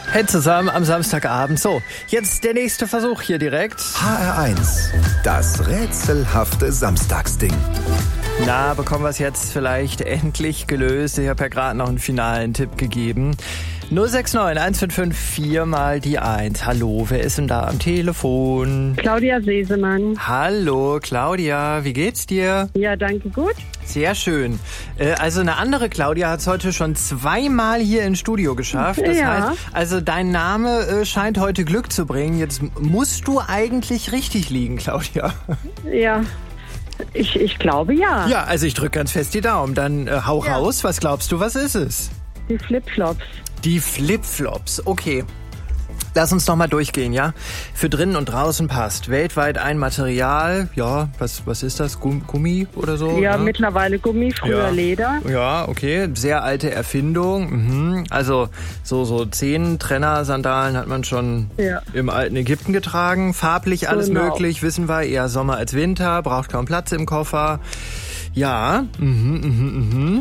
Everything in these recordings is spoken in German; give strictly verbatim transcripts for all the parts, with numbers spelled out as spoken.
Hey zusammen am Samstagabend. So, jetzt der nächste Versuch hier direkt. H R eins, das rätselhafte Samstagsding. Na, bekommen wir es jetzt vielleicht endlich gelöst? Ich habe ja gerade noch einen finalen Tipp gegeben. null sechs neun eins fünf fünf vier mal die eins. Hallo, wer ist denn da am Telefon? Claudia Sesemann. Hallo, Claudia, wie geht's dir? Ja, danke, gut. Sehr schön. Äh, also eine andere Claudia hat es heute schon zweimal hier ins Studio geschafft. Das Ja. heißt, also dein Name äh, scheint heute Glück zu bringen. Jetzt musst du eigentlich richtig liegen, Claudia. Ja, ich, ich glaube ja. Ja, also ich drücke ganz fest die Daumen. Dann äh, hau Ja. raus. Was glaubst du, was ist es? Die Flipflops. Die Flipflops, okay. Lass uns noch mal durchgehen, ja? Für drinnen und draußen passt. Weltweit ein Material, ja, was was ist das? Gum- Gummi oder so? Ja, ne? mittlerweile Gummi, früher Ja. Leder. Ja, okay. Sehr alte Erfindung. Mhm. Also so so Zehentrenner-Sandalen hat man schon Ja. im alten Ägypten getragen. Farblich alles Genau. möglich, wissen wir. Eher Sommer als Winter, braucht kaum Platz im Koffer. Ja, mhm, mhm, mhm.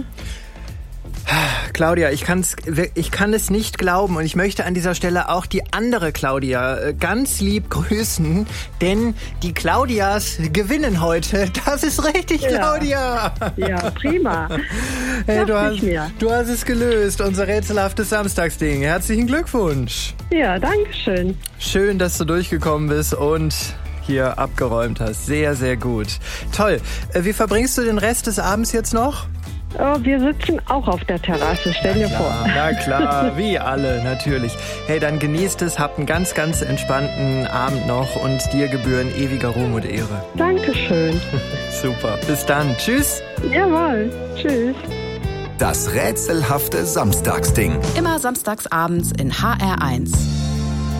Claudia, ich kann's, ich kann es nicht glauben und ich möchte an dieser Stelle auch die andere Claudia äh, ganz lieb grüßen, denn die Claudias gewinnen heute. Das ist richtig, Ja. Claudia. Ja, prima. Hey, du, Dachte hast, ich mir. du hast es gelöst, unser rätselhaftes Samstagsding. Herzlichen Glückwunsch. Ja, danke schön. Schön, dass du durchgekommen bist und hier abgeräumt hast. Sehr, sehr gut. Toll. Äh, Wie verbringst du den Rest des Abends jetzt noch? Oh, wir sitzen auch auf der Terrasse, stell dir vor. Ja, na klar, wie alle, natürlich. Hey, dann genießt es, habt einen ganz, ganz entspannten Abend noch und dir gebühren ewiger Ruhm und Ehre. Dankeschön. Super, bis dann. Tschüss. Jawohl, tschüss. Das rätselhafte Samstagsding. Immer samstags abends in H R eins.